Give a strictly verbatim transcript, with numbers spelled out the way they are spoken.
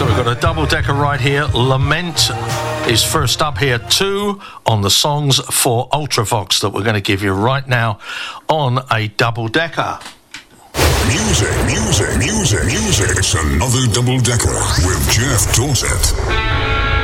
So we've got a double-decker right here. Lament is first up here, two on the songs for Ultravox that we're going to give you right now on a double-decker. Music, music, music, music. It's another double-decker with Jeff Dorset.